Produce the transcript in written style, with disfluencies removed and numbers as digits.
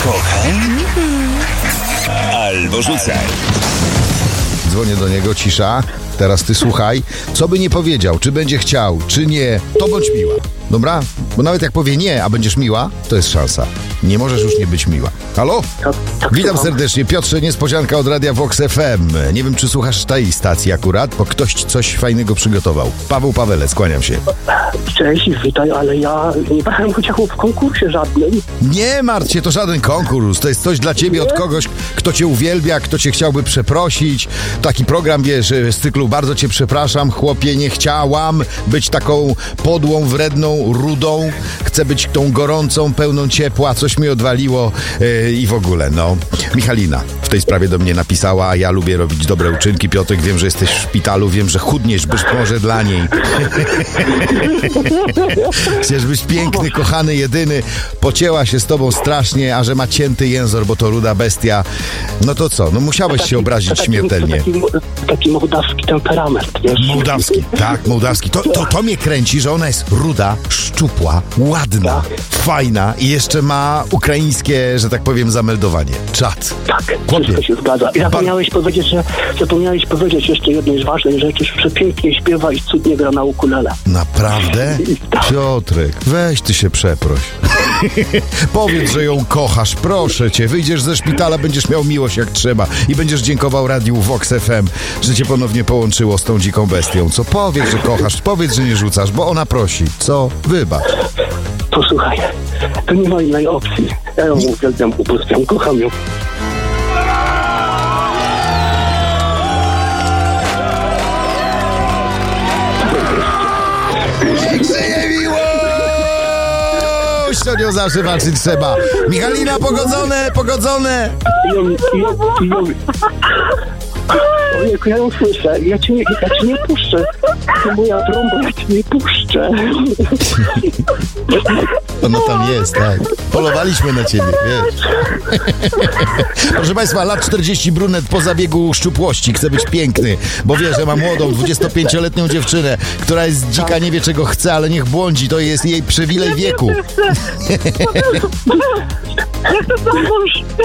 Kochaj albo rzucaj. Dzwonię do niego, cisza. Teraz ty słuchaj. Co by nie powiedział, czy będzie chciał, czy nie, to bądź miła. Dobra? Bo nawet jak powie nie, a będziesz miła, to jest szansa. Nie możesz już nie być miła. Halo? Witam serdecznie. Piotrze, niespodzianka od Radia Vox FM. Nie wiem, czy słuchasz tej stacji akurat, bo ktoś coś fajnego przygotował. Paweł Pawelec, kłaniam się. Cześć, witaj, ale ja nie brałem udziału w konkursie żadnym. Nie martw się, to żaden konkurs. To jest coś dla ciebie od kogoś, kto cię uwielbia, kto cię chciałby przeprosić. Taki program, wiesz, z cyklu bardzo cię przepraszam, chłopie, nie chciałam być taką podłą, wredną, rudą. Chcę być tą gorącą, pełną ciepła, coś mi odwaliło i w ogóle, no. Michalina w tej sprawie do mnie napisała, a ja lubię robić dobre uczynki. Piotrek, wiem, że jesteś w szpitalu, wiem, że chudniesz, być może dla niej. Chcesz być piękny, kochany, jedyny. Pocięła się z tobą strasznie, a że ma cięty jęzor, bo to ruda bestia. No to co? No musiałeś się obrazić śmiertelnie. Taki mołdawski temperament, wiesz? Mołdawski, tak, mołdawski. To mnie kręci, że ona jest ruda, szczupła, ładna, fajna i jeszcze ma ukraińskie, że tak powiem, zameldowanie. Czad. Tak, wszystko się zgadza. I zapomniałeś powiedzieć jeszcze jednej ważnej rzeczy, że przepięknie śpiewa i cudnie gra na ukulele. Naprawdę? Piotrek, weź ty się przeproś. Powiedz, że ją kochasz, proszę cię. Wyjdziesz ze szpitala, będziesz miał miłość jak trzeba i będziesz dziękował Radiu Vox FM, że cię ponownie połączyło z tą dziką bestią. Co? Powiedz, że kochasz, powiedz, że nie rzucasz, bo ona prosi. Co? Wybacz. Posłuchaj, to nie ma innej opcji. Ja ją uwielbiam, upustiam, kocham ją. Żyje miłość! To nią zawsze walczyć trzeba. Michalina, pogodzone! Ojejku, ja ją słyszę. Ja cię nie puszczę. To moja trąba, ja cię nie puszczę. Ona tam jest, tak. Polowaliśmy na ciebie, wiesz. Proszę państwa, lat 40 brunet po zabiegu szczupłości. Chce być piękny, bo wie, że ma młodą, 25-letnią dziewczynę, która jest dzika, nie wie czego chce, ale niech błądzi. To jest jej przywilej wieku. Ja chcę za mąż.